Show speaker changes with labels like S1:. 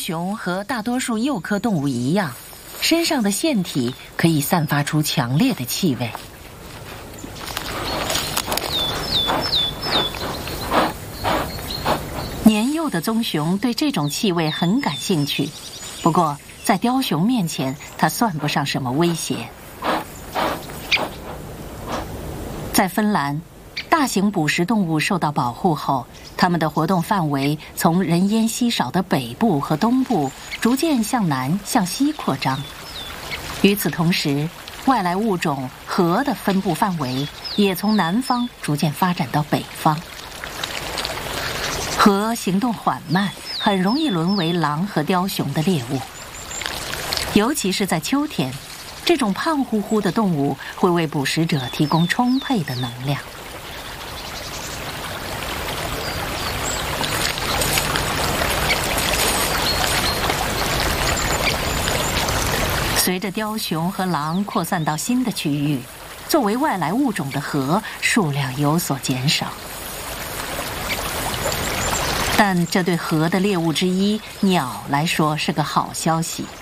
S1: 熊和大多数幼科动物一样，身上的腺体可以散发出强烈的气味。年幼的棕熊对这种气味很感兴趣，不过在雕熊面前，它算不上什么威胁。在芬兰，大型捕食动物受到保护后，它们的活动范围从人烟稀少的北部和东部逐渐向南向西扩张。与此同时，外来物种河的分布范围也从南方逐渐发展到北方。河行动缓慢，很容易沦为狼和雕熊的猎物。尤其是在秋天，这种胖乎乎的动物会为捕食者提供充沛的能量。随着雕熊和狼扩散到新的区域，作为外来物种的河数量有所减少。但这对河的猎物之一鸟来说是个好消息。